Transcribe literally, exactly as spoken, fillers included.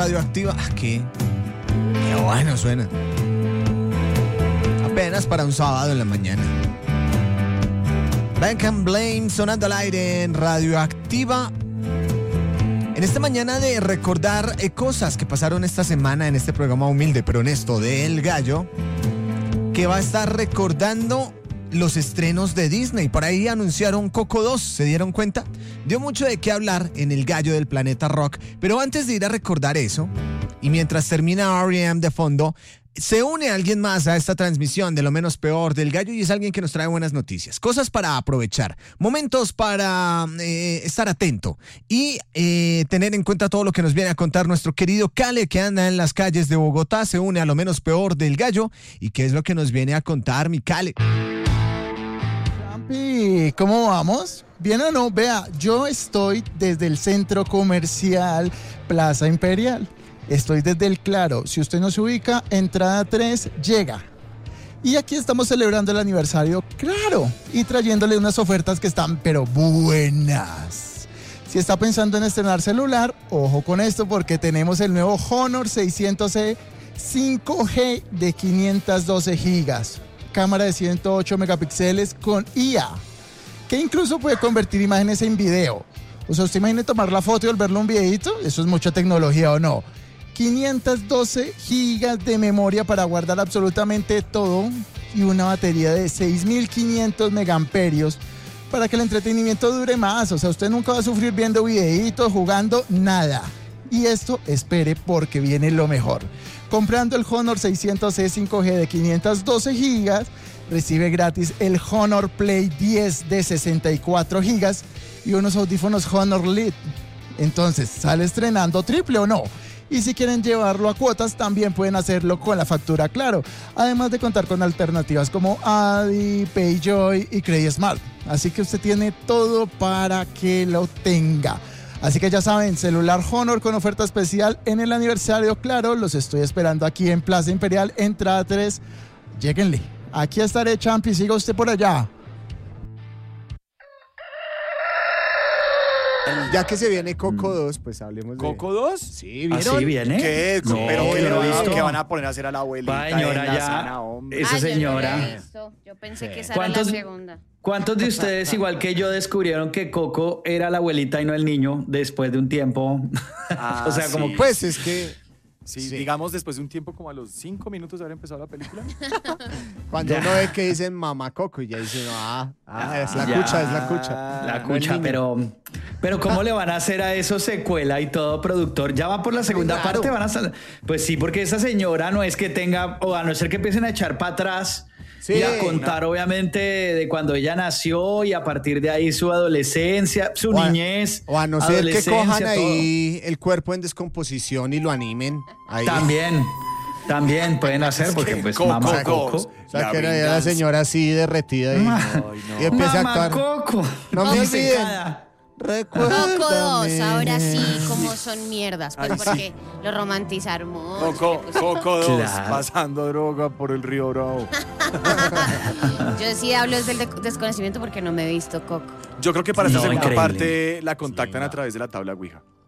Radioactiva. Aquí. Qué bueno suena. Apenas para un sábado en la mañana. Bank and Blame sonando al aire en Radioactiva. En esta mañana de recordar eh, cosas que pasaron esta semana en este programa humilde pero honesto de El Gallo, que va a estar recordando los estrenos de Disney. Por ahí anunciaron Coco dos, ¿se dieron cuenta? Dio mucho de qué hablar en El Gallo del Planeta Rock. Pero antes de ir a recordar eso, y mientras termina R E M de fondo, se une alguien más a esta transmisión de lo menos peor del Gallo, y es alguien que nos trae buenas noticias, cosas para aprovechar, momentos para eh, estar atento y eh, tener en cuenta todo lo que nos viene a contar nuestro querido Cale, que anda en las calles de Bogotá. Se une a lo menos peor del Gallo. ¿Y qué es lo que nos viene a contar mi Cale? Champi, ¿cómo vamos? ¿Bien o no? Vea, yo estoy desde el centro comercial Plaza Imperial. Estoy desde el Claro. Si usted no se ubica, entrada tres, llega. Y aquí estamos celebrando el aniversario Claro y trayéndole unas ofertas que están pero buenas. Si está pensando en estrenar celular, ojo con esto porque tenemos el nuevo Honor seiscientos E cinco G de quinientos doce gigas. Cámara de ciento ocho megapíxeles con I A, que incluso puede convertir imágenes en video. O sea, usted imagina tomar la foto y volverlo un videito. Eso es mucha tecnología, ¿o no? quinientos doce gigas de memoria para guardar absolutamente todo y una batería de seis mil quinientos megamperios para que el entretenimiento dure más. O sea, usted nunca va a sufrir viendo videitos, jugando, nada. Y esto, espere, porque viene lo mejor. Comprando el Honor seiscientos E cinco G de quinientos doce gigas, recibe gratis el Honor Play diez de sesenta y cuatro gigas y unos audífonos Honor L E D. Entonces, ¿sale estrenando triple o no? Y si quieren llevarlo a cuotas, también pueden hacerlo con la factura Claro, además de contar con alternativas como Adi, PayJoy y Credit Smart. Así que usted tiene todo para que lo tenga. Así que ya saben, celular Honor con oferta especial en el aniversario Claro. Los estoy esperando aquí en Plaza Imperial, entrada tres. Lléguenle. Aquí estaré, Champi, siga usted por allá. Ya que se viene Coco dos, pues hablemos de... ¿Coco dos? Sí, ¿vieron? ¿Así viene? ¿Qué? No, pero que yo no he visto. que van a poner a hacer a la abuelita. Va, señora, en la ya. cena, hombre. Esa Ah, yo no señora. la he visto. Yo pensé Sí. que esa era la ¿Cuántos- segunda. ¿Cuántos de ustedes, igual que yo, descubrieron que Coco era la abuelita y no el niño después de un tiempo? Ah, O sea, como sí. Pues es que Sí, Sí. digamos después de un tiempo como a los cinco minutos de haber empezado la película. cuando uno ve que dicen mamá Coco y ya dice, no, ah, ah, es la Ya. cucha, es la cucha. La No el cucha, niño. pero, pero ¿cómo le van a hacer a eso secuela y todo, productor? ¿Ya va por la segunda Claro. parte? Van a sal- Pues sí, porque esa señora no es que tenga, o a no ser que empiecen a echar para atrás Sí, y a contar, obviamente, de cuando ella nació y a partir de ahí su adolescencia, su O a- niñez, O a no ser que adolescencia, cojan todo. ahí el cuerpo en descomposición y lo animen. Ahí. También, también pueden hacer, porque pues Coco mamá dos. Coco. O sea, La que era ya la venganza. señora así derretida y, Ma- Ay, no. y empieza a Mamá actuar. Coco. No me olviden. Disecada. Recuérdame. Coco dos, ahora sí, como son mierdas. Pues Ay, sí. porque lo romantizaron mucho. Coco, le pusieron- Coco dos, Claro. pasando droga por el río Bravo. Yo sí hablo desde el de- desconocimiento porque no me he visto Coco. Yo creo que para esta No, segunda increíble. parte la contactan a través de la tabla Ouija.